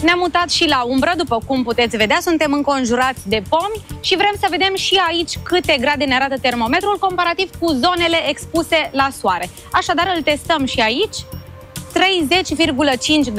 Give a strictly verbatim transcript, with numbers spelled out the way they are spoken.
Ne-am mutat și la umbră, după cum puteți vedea, suntem înconjurați de pomi și vrem să vedem și aici câte grade ne arată termometrul comparativ cu zonele expuse la soare. Așadar îl testăm și aici, treizeci virgulă cinci